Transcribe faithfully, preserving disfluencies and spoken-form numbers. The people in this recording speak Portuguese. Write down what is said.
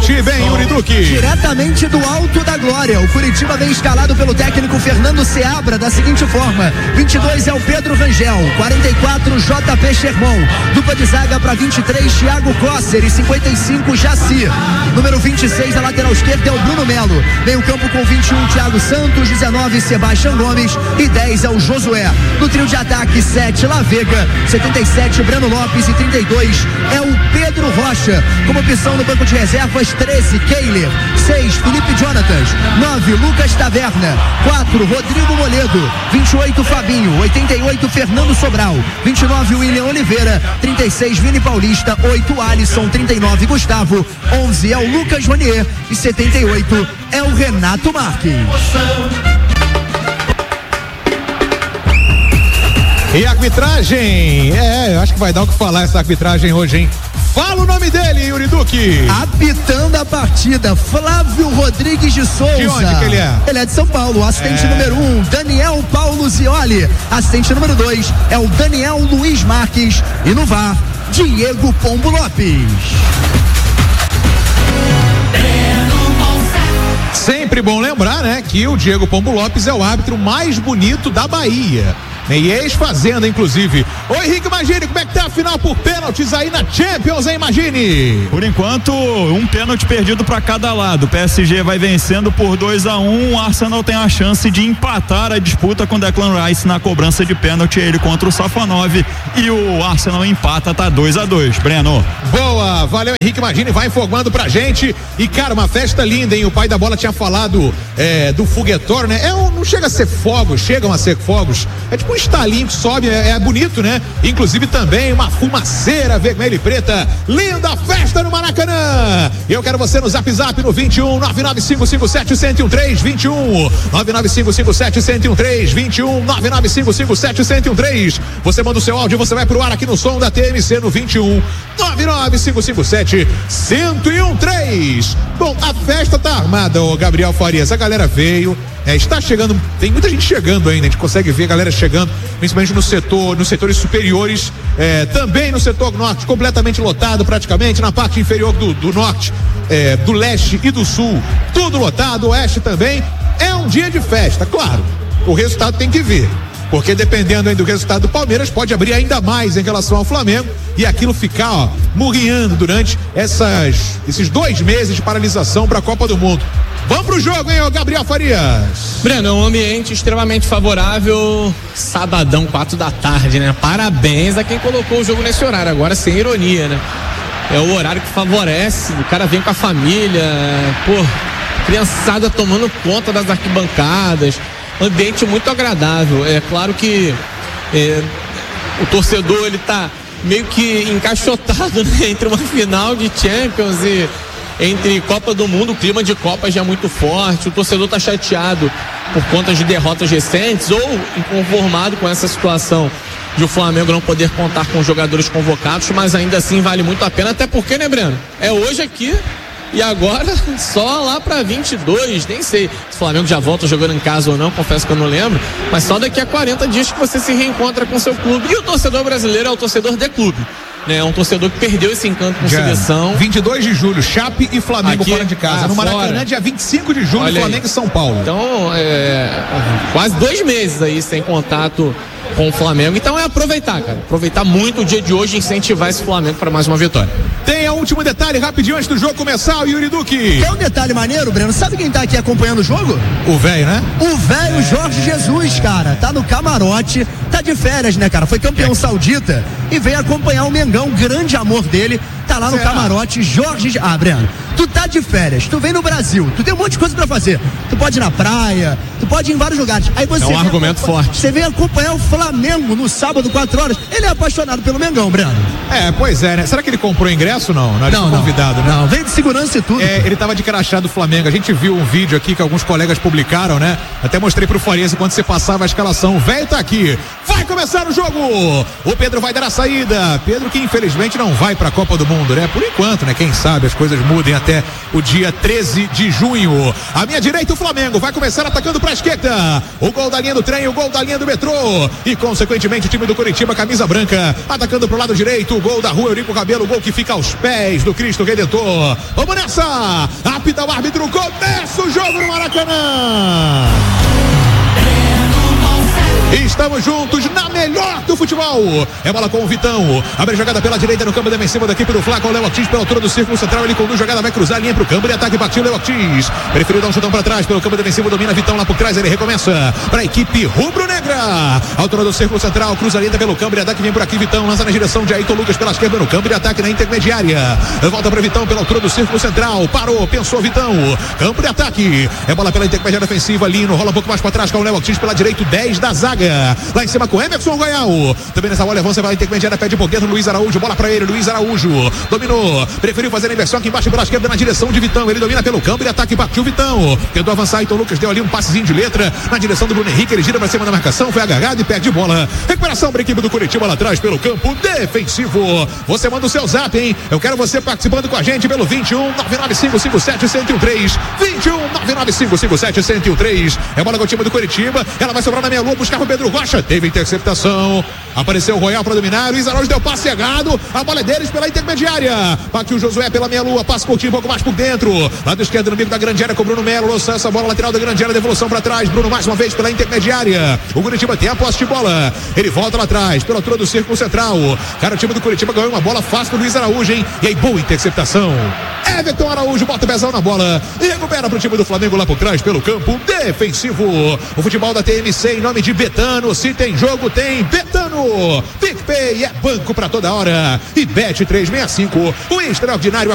Curitiba, hein, Yuri Duque? Diretamente do Alto da Glória, o Curitiba vem escalado pelo técnico Fernando Seabra da seguinte forma: vinte e dois é o Pedro Rangel, quarenta e quatro J P Sherman, dupla de zaga para vinte e três Thiago Cosser e cinquenta e cinco Jaci. Número vinte e seis, a lateral esquerda é o Bruno Melo. Meio campo com vinte e um Thiago Santos, dezenove Sebastião Gomes e dez é o Josué. No trio de ataque, sete La Vega, setenta e sete Breno Lopes e trinta e dois é o Pedro Rocha. Como opção no banco de reservas, treze Keiler, seis Felipe Jonatas, nove Lucas Taverna, quatro Rodrigo Moledo, vinte e oito Fabinho, oitenta e oito Fernando Sobral, vinte e nove William Oliveira, trinta e seis Vini Paulista, oito Alisson, trinta e nove Gustavo, onze é o Lucas Ronier e setenta e oito é o Renato Marques. E a arbitragem? É, acho que vai dar o que falar essa arbitragem hoje, hein? Fala o nome dele, Yuri Duque. Apitando a partida, Flávio Rodrigues de Souza. De onde que ele é? Ele é de São Paulo. Assistente é. número um, Daniel Paulo Zioli. Assistente número dois é o Daniel Luiz Marques. E no V A R, Diego Pombo Lopes. Sempre bom lembrar, né, que o Diego Pombo Lopes é o árbitro mais bonito da Bahia. E ex-fazenda, inclusive. Ô Henrique Magini, como é que tá a final por pênaltis aí na Champions, hein, Magini? Por enquanto, um pênalti perdido para cada lado. O P S G vai vencendo por dois a um. O Arsenal tem a chance de empatar a disputa com o Declan Rice na cobrança de pênalti, ele contra o Safanov, e o Arsenal empata, tá dois a dois. Breno. Boa, valeu Henrique Magini, vai informando pra gente. E cara, uma festa linda, hein? O pai da bola tinha falado é, do foguetório, né? É um, não chega a ser fogos, chegam a ser fogos. É tipo um estalinho que sobe, é, é bonito, né? Inclusive também uma fumaceira vermelha e preta. Linda festa no Maracanã. E eu quero você no Zap Zap no vinte e um, nove nove cinco cinco sete, um zero um três, vinte e um, nove nove cinco cinco sete, um zero um três, vinte e um, nove nove cinco cinco sete, um zero um três. Você manda o seu áudio, você vai pro ar aqui no som da T M C no vinte e um, nove nove cinco cinco sete, um zero um três. Bom, a festa tá armada, ô Gabriel Farias. A galera veio. É, está chegando, tem muita gente chegando ainda, a gente consegue ver a galera chegando, principalmente no setor, nos setores superiores, é, também no setor norte, completamente lotado praticamente, na parte inferior do, do norte, é, do leste e do sul, tudo lotado, oeste também. É um dia de festa, claro, o resultado tem que vir, porque dependendo aí do resultado do Palmeiras, pode abrir ainda mais em relação ao Flamengo e aquilo ficar, ó, murrinhando durante essas, esses dois meses de paralisação para a Copa do Mundo. Vamos pro jogo, hein, ô Gabriel Farias? Breno, é um ambiente extremamente favorável, sabadão, quatro da tarde, né? Parabéns a quem colocou o jogo nesse horário, agora sem ironia, né? É o horário que favorece, o cara vem com a família, pô, criançada tomando conta das arquibancadas, ambiente muito agradável. É claro que é, o torcedor, ele tá meio que encaixotado, né? Entre uma final de Champions e entre Copa do Mundo, o clima de Copa já é muito forte, o torcedor tá chateado por conta de derrotas recentes ou inconformado com essa situação de o Flamengo não poder contar com jogadores convocados, mas ainda assim vale muito a pena, até porque, né, Breno? É hoje aqui e agora só lá pra vinte e dois, nem sei se o Flamengo já volta jogando em casa ou não, confesso que eu não lembro, mas só daqui a quarenta dias que você se reencontra com seu clube. E o torcedor brasileiro é o torcedor de clube, né? É um torcedor que perdeu esse encanto com a seleção. vinte e dois de julho, Chape e Flamengo aqui, fora de casa. Ah, no Maracanã, fora. dia vinte e cinco de julho, Olha Flamengo aí. e São Paulo. Então, é, quase dois meses aí sem contato com o Flamengo. Então é aproveitar, cara. Aproveitar muito o dia de hoje e incentivar esse Flamengo para mais uma vitória. Tem o último detalhe, rapidinho, antes do jogo começar, o Yuri Duque. Tem um detalhe maneiro, Breno. Sabe quem tá aqui acompanhando o jogo? O velho, né? O velho é. Jorge Jesus, cara. Tá no camarote, tá de férias, né, cara? Foi campeão é. saudita e veio acompanhar o Mengão, grande amor dele. Tá lá no Será? camarote, Jorge... Ah, Breno, tu tá de férias, tu vem no Brasil, tu tem um monte de coisa pra fazer. Tu pode ir na praia, tu pode ir em vários lugares. Aí você é um argumento forte. Você vem acompanhar o Flamengo no sábado, quatro horas. Ele é apaixonado pelo Mengão, Breno. É, pois é, né? Será que ele comprou ingresso, não? Não, ele não, foi convidado, não, né? Não, vem de segurança e tudo. É, ele tava de crachá do Flamengo. A gente viu um vídeo aqui que alguns colegas publicaram, né? Até mostrei pro Farias enquanto você passava a escalação. O velho tá aqui. Vai começar o jogo! O Pedro vai dar a saída. Pedro que infelizmente não vai pra Copa do Mundo, né? Por enquanto, né? Quem sabe as coisas mudem até o dia treze de junho. À minha direita o Flamengo vai começar atacando para a esquerda. O gol da linha do trem, o gol da linha do metrô e consequentemente o time do Coritiba, camisa branca, atacando pro lado direito. O gol da rua Eurico Cabelo, o gol que fica aos pés do Cristo Redentor. Vamos nessa! Apita o árbitro, começa o jogo no Maracanã. Estamos juntos na melhor do futebol. É bola com o Vitão. Abre a jogada pela direita no campo defensivo da equipe do Flaco. O Léo Ortiz pela altura do círculo central. Ele conduz a jogada, vai cruzar a linha pro campo de ataque. Partiu o Léo Ortiz. Preferiu dar um chutão para trás pelo campo defensivo. Domina Vitão lá por trás. Ele recomeça para a equipe rubro-negra. Altura do círculo central. Cruza a linha pelo campo de ataque. Vem por aqui Vitão. Lança na direção de Ayrton Lucas pela esquerda no campo de ataque na intermediária. Volta para Vitão pela altura do círculo central. Parou, pensou Vitão. Campo de ataque. É bola pela intermediária ofensiva. Lino rola um pouco mais para trás com o Léo Ortiz pela direita. dez da zaga. Lá em cima com Emerson Goial. Também nessa bola avança pela intermediária, pede por dentro Luiz Araújo, bola pra ele, Luiz Araújo dominou, preferiu fazer a inversão aqui embaixo pela esquerda na direção de Vitão. Ele domina pelo campo, ele ataque, partiu Vitão, tentou avançar, Ayrton Lucas deu ali um passezinho de letra na direção do Bruno Henrique, ele gira pra cima da marcação, foi agarrado e perde bola. Recuperação para a equipe do Coritiba lá atrás pelo campo defensivo. Você manda o seu zap, hein? Eu quero você participando com a gente pelo vinte e um, nove nove cinco cinco sete, um zero um três, vinte e um, nove nove cinco cinco sete, um zero um três. É bola com o time do Coritiba, ela vai sobrar na meia lua, buscar o Pedro Rocha, teve interceptação, apareceu o Royal para dominar, Luiz Araújo deu passe errado, a bola é deles pela intermediária, aqui o Josué pela meia lua, passa Coutinho um pouco mais por dentro, lado esquerdo no bico da grande área com o Bruno Melo, lança essa bola lateral da grande área, devolução para trás, Bruno mais uma vez pela intermediária, o Curitiba tem a posse de bola, ele volta lá atrás, pela altura do círculo central, cara, o time do Curitiba ganhou uma bola fácil do Luiz Araújo, hein, e aí boa interceptação, Everton Araújo bota o pezão na bola e recupera pro time do Flamengo lá por trás pelo campo defensivo, o futebol da T M C em nome de Betano, se tem jogo tem Betano, PicPay é banco pra toda hora e Bet trezentos e sessenta e cinco, o extraordinário